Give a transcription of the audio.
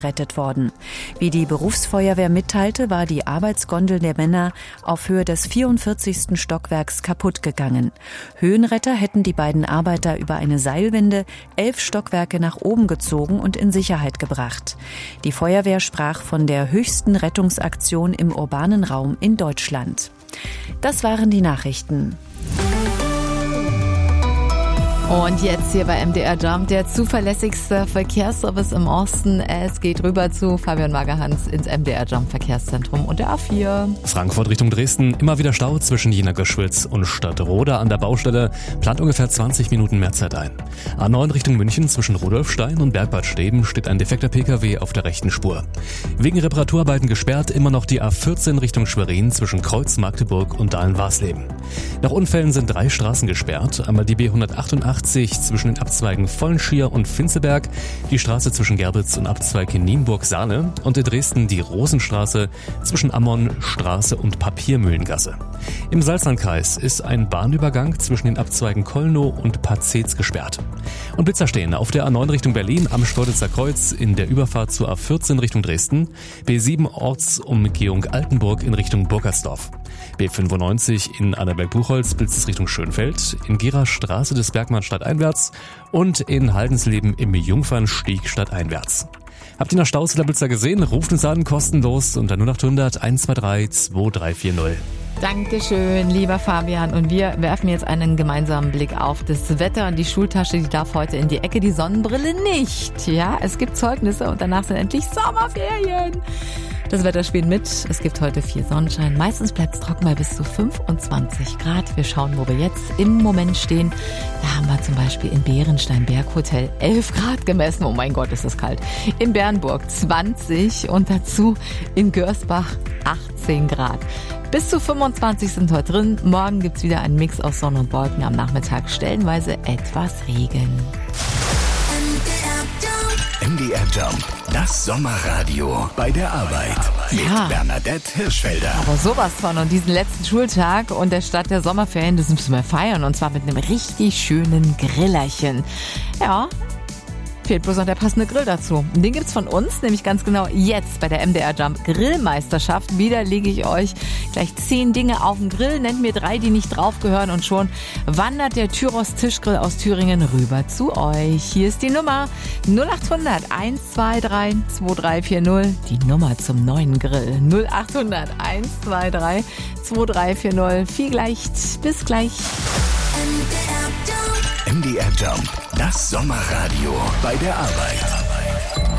gerettet worden. Wie die Berufsfeuerwehr mitteilte, war die Arbeitsgondel der Männer auf Höhe des 44. Stockwerks kaputt gegangen. Höhenretter hätten die beiden Arbeiter über eine Seilwinde 11 Stockwerke nach oben gezogen und in Sicherheit gebracht. Die Feuerwehr sprach von der höchsten Rettungsaktion im urbanen Raum in Deutschland. Das waren die Nachrichten. Und jetzt hier bei MDR Jump, der zuverlässigste Verkehrsservice im Osten. Es geht rüber zu Fabian Magerhans ins MDR Jump Verkehrszentrum und der A4. Frankfurt Richtung Dresden, immer wieder Stau zwischen Jena-Göschwitz und Stadtroda an der Baustelle. Plant ungefähr 20 Minuten mehr Zeit ein. A9 Richtung München zwischen Rudolfstein und Bergbad Steben steht ein defekter PKW auf der rechten Spur. Wegen Reparaturarbeiten gesperrt immer noch die A14 Richtung Schwerin zwischen Kreuz Magdeburg und Dahlen-Warsleben. Nach Unfällen sind 3 Straßen gesperrt, einmal die B188 zwischen den Abzweigen Vollenschier und Finzelberg, die Straße zwischen Gerbitz und Abzweig in Nienburg-Saale und in Dresden die Rosenstraße zwischen Ammon-Straße und Papiermühlengasse. Im Salzlandkreis ist ein Bahnübergang zwischen den Abzweigen Kollnow und Pazez gesperrt. Und Blitzer stehen auf der A9 Richtung Berlin am Schleuditzer Kreuz in der Überfahrt zur A14 Richtung Dresden, B7 Ortsumgehung Altenburg in Richtung Burgersdorf, B95 in Annaberg-Buchholz blitzt es Richtung Schönfeld, in Gera Straße des Bergmann stadteinwärts und in Haldensleben im Jungfernstieg stadteinwärts. Habt ihr noch Staus oder Blitzer gesehen? Ruft uns an, kostenlos unter 0800 123 2340. Dankeschön, lieber Fabian. Und wir werfen jetzt einen gemeinsamen Blick auf das Wetter. Die Schultasche, die darf heute in die Ecke, die Sonnenbrille nicht. Ja, es gibt Zeugnisse und danach sind endlich Sommerferien. Das Wetter spielt mit. Es gibt heute viel Sonnenschein. Meistens bleibt es trocken bei bis zu 25 Grad. Wir schauen, wo wir jetzt im Moment stehen. Da haben wir zum Beispiel in Bärenstein Berghotel 11 Grad gemessen. Oh mein Gott, ist das kalt. In Bernburg 20 und dazu in Görsbach 18 Grad. Bis zu 25 sind heute drin. Morgen gibt's wieder einen Mix aus Sonne und Wolken. Am Nachmittag stellenweise etwas Regen. MDR Jump, das Sommerradio bei der Arbeit mit Bernadette Hirschfelder. Aber sowas von. Und diesen letzten Schultag und der Start der Sommerferien, das müssen wir feiern. Und zwar mit einem richtig schönen Grillerchen. Ja, fehlt bloß noch der passende Grill dazu. Den gibt's von uns, nämlich ganz genau jetzt bei der MDR Jump Grillmeisterschaft. Wieder lege ich euch gleich 10 Dinge auf den Grill, nennt mir 3, die nicht draufgehören und schon wandert der Tyros Tischgrill aus Thüringen rüber zu euch. Hier ist die Nummer 0800 123 2340, die Nummer zum neuen Grill. 0800 123 2340. Viel leicht, bis gleich. MDR Jump, das Sommerradio bei der Arbeit.